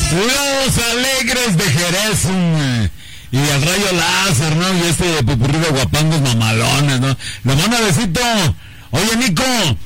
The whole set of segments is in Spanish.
Los Alegres de Jerez, y el Rayo Láser, ¿no? Y este popurrí de guapangos mamalones, ¿no? Le mando un besito. Oye, Nico,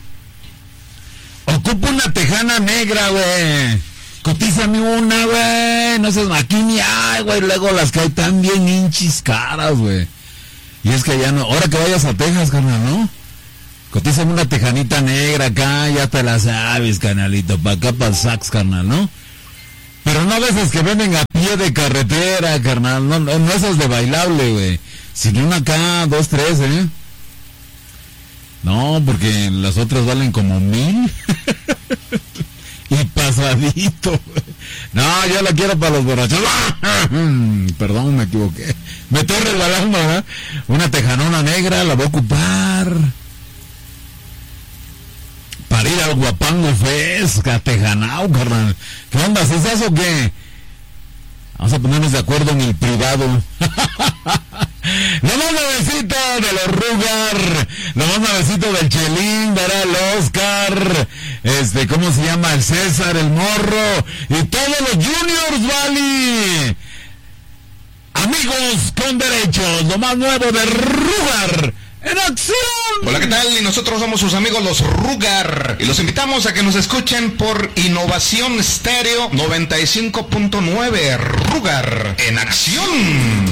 ocupo una tejana negra, güey. Cotízame una, güey. No seas aquí ni hay, güey. Luego las que hay tan bien hinchis caras, güey. Y es que ya no. Ahora que vayas a Texas, carnal, ¿no? Cotízame una tejanita negra acá. Ya te la sabes, carnalito. Pa' acá, pa' el sax, carnal, ¿no? Pero no veces que venden a pie de carretera, carnal. No esas de bailable, güey. Sino una acá, 2, 3, ¿eh? No, porque las otras valen como 1,000. Y pasadito. No, yo la quiero para los borrachos. Perdón, me equivoqué. Me estoy regalando, ¿verdad? Una tejanona negra, la voy a ocupar para ir al Guapango Fest, a Tejanao, carnal. ¿Qué onda? ¿Es eso o qué? Vamos a ponernos de acuerdo en el privado. Lo más nuevecito de los Rugar, lo más nuevecito del Chelín, ¿verdad? El Oscar, ¿cómo se llama? El César, el Morro, y todos los Juniors, ¿vale? Amigos con derechos, lo más nuevo de Rugar en acción. Hola, ¿qué tal? Y nosotros somos sus amigos los Rugar. Y los invitamos a que nos escuchen por Innovación Stereo 95.9. Rugar en acción.